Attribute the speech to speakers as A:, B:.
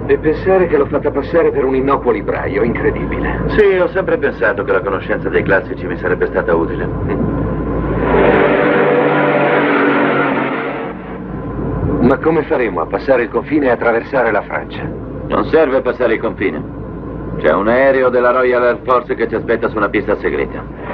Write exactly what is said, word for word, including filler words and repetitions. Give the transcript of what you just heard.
A: E pensare che l'ho fatta passare per un innocuo libraio, incredibile.
B: Sì, ho sempre pensato che la conoscenza dei classici mi sarebbe stata utile.
A: Ma come faremo a passare il confine e attraversare la Francia?
B: Non serve passare il confine. C'è un aereo della Royal Air Force che ci aspetta su una pista segreta.